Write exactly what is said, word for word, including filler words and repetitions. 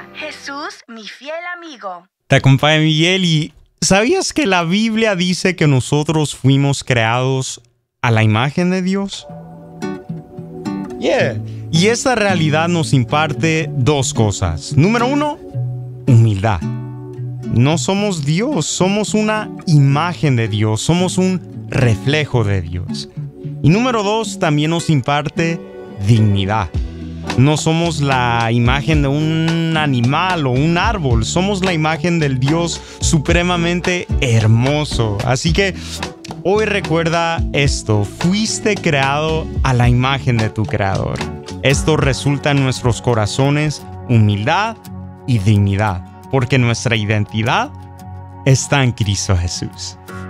Jesús, mi fiel amigo. Te acompaña Miguel y ¿sabías que la Biblia dice que nosotros fuimos creados a la imagen de Dios? Yeah. Y esta realidad nos imparte dos cosas. Número uno, humildad. No somos Dios, somos una imagen de Dios, somos un reflejo de Dios. Y número dos, también nos imparte dignidad. No somos la imagen de un animal o un árbol, somos la imagen del Dios supremamente hermoso. Así que hoy recuerda esto, fuiste creado a la imagen de tu Creador. Esto resulta en nuestros corazones humildad y dignidad, porque nuestra identidad está en Cristo Jesús.